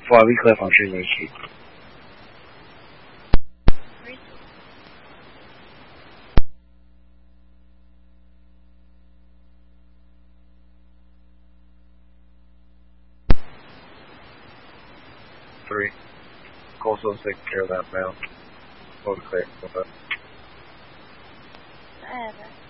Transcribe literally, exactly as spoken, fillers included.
Four, we clear from Trinity Street. Three. Coastal take care of that mail. Over clear. What's up? Whatever.